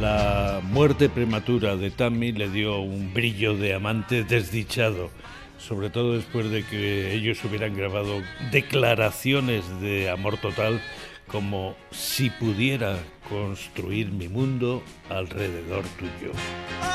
La muerte prematura de Tammy le dio un brillo de amante desdichado, sobre todo después de que ellos hubieran grabado declaraciones de amor total como si pudiera construir mi mundo alrededor tuyo.